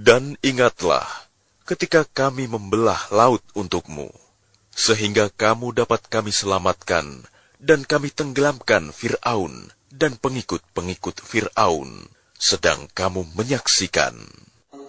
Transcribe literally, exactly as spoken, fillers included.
Dan ingatlah ketika kami membelah laut untukmu, sehingga kamu dapat kami selamatkan, dan kami tenggelamkan Fir'aun dan pengikut-pengikut Fir'aun, sedang kamu menyaksikan.